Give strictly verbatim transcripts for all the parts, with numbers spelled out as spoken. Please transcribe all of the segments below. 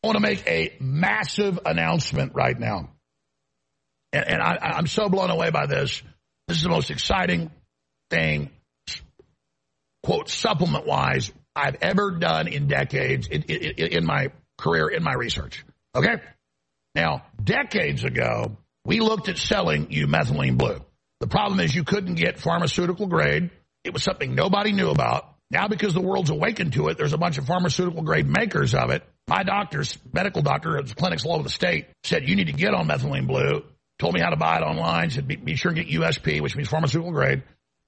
I want to make a massive announcement right now. And, and I, I'm so blown away by this. This is the most exciting thing, quote, supplement-wise, I've ever done in decades in, in, in my career, in my research. Okay? Now, decades ago, we looked at selling you methylene blue. The problem is you couldn't get pharmaceutical grade. It was something nobody knew about. Now, because the world's awakened to it, there's a bunch of pharmaceutical grade makers of it. My doctors, medical doctor at clinics all over the state, said you need to get on methylene blue. Told me how to buy it online. Said be, be sure and get U S P, which means pharmaceutical grade.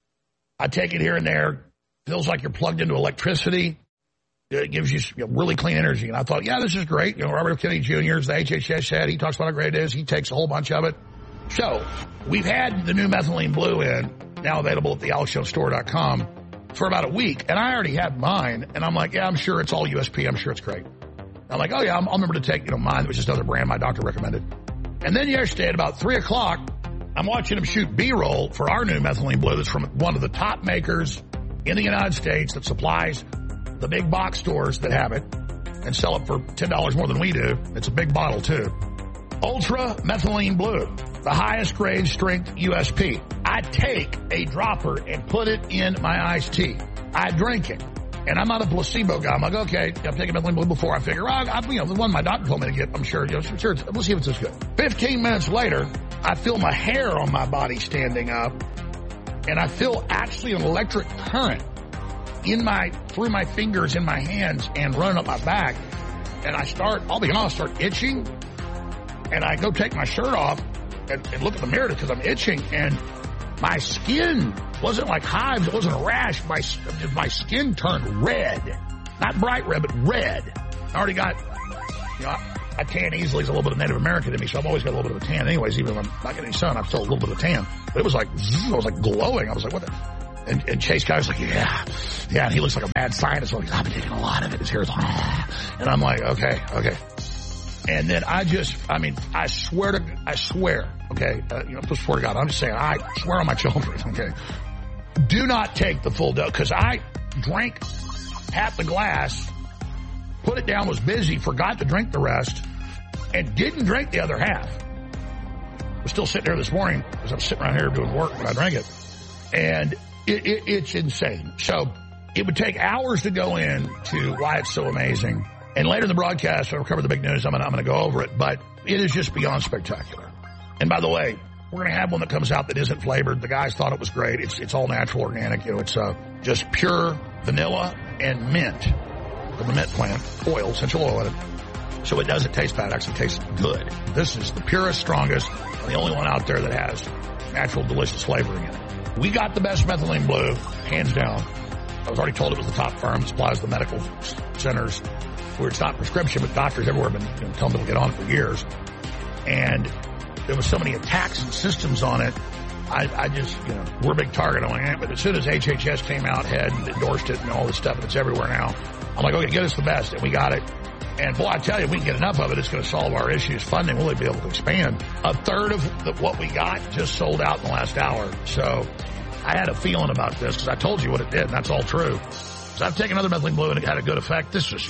I take it here and there. Feels like you're plugged into electricity. It gives you, you know, really clean energy. And I thought, yeah, this is great. You know, Robert F. Kennedy Junior, the H H S said, he talks about how great it is. He takes a whole bunch of it. So we've had the new methylene blue in, now available at the alex jones store dot com, for about a week. And I already had mine. And I'm like, yeah, I'm sure it's all U S P. I'm sure it's great. I'm like, oh, yeah, I'll remember to take, you know, mine. It was just another brand my doctor recommended. And then yesterday at about three o'clock, I'm watching him shoot B-roll for our new methylene blue that's from one of the top makers in the United States that supplies the big box stores that have it and sell it for ten dollars more than we do. It's a big bottle, too. Ultra Methylene Blue, the highest grade strength U S P. I take a dropper and put it in my iced tea. I drink it. And I'm not a placebo guy. I'm like, okay, I've taken methylene blue before. I figure, oh, I, you know, the one my doctor told me to get, I'm sure, you know, sure, we'll see if it's as good. Fifteen minutes later, I feel my hair on my body standing up, and I feel actually an electric current in my, through my fingers in my hands and running up my back. And I start, I'll be honest, start itching, and I go take my shirt off and, and look at the mirror because I'm itching, and my skin wasn't like hives. It wasn't a rash. My, my skin turned red. Not bright red, but red. I already got, you know, I, I tan easily. There's a little bit of Native American in me, so I've always got a little bit of a tan anyways. Even when I'm not getting any sun, I've still a little bit of a tan. But it was like, zzz, I was like glowing. I was like, what the? And, and Chase Guy was like, yeah. Yeah, and he looks like a mad scientist. I'm like, I've been taking a lot of it. His hair's like, ah. And I'm like, okay, okay. And then I just, I mean, I swear to, I swear, okay, uh, you know, I swear to God, I'm just saying, I swear on my children, okay, do not take the full dose, because I drank half the glass, put it down, was busy, forgot to drink the rest, and didn't drink the other half. I was still sitting here this morning, because I'm sitting around here doing work when I drank it, and it, it, it's insane. So it would take hours to go in to why it's so amazing. And later in the broadcast, I'll cover the big news. I'm going I'm to go over it. But it is just beyond spectacular. And by the way, we're going to have one that comes out that isn't flavored. The guys thought it was great. It's it's all natural, organic. You know, it's uh, just pure vanilla and mint from the mint plant, oil, essential oil in it. So it doesn't taste bad. It actually tastes good. This is the purest, strongest, and the only one out there that has natural, delicious flavoring in it. We got the best methylene blue, hands down. I was already told it was the top firm that supplies the medical centers where it's not prescription, but doctors everywhere have been, you know, telling people to get on it for years. And there was so many attacks and systems on it. I, I just, you know, we're a big target on it. But as soon as H H S came out, had endorsed it and all this stuff, and it's everywhere now, I'm like, okay, get us the best. And we got it. And boy, I tell you, if we can get enough of it, it's going to solve our issues. Funding, we'll be able to expand. A third of the, what we got just sold out in the last hour. So I had a feeling about this because I told you what it did, and that's all true. So I've taken another methylene blue and it had a good effect. This was,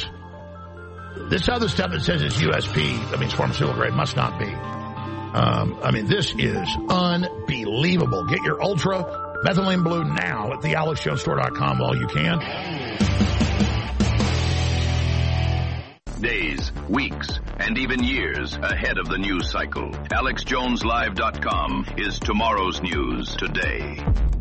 this other stuff that says it's U S P, that means pharmaceutical grade, must not be. Um, I mean, this is unbelievable. Get your Ultra Methylene Blue now at the alex jones store dot com while you can. Days, weeks, and even years ahead of the news cycle. alex jones live dot com is tomorrow's news today.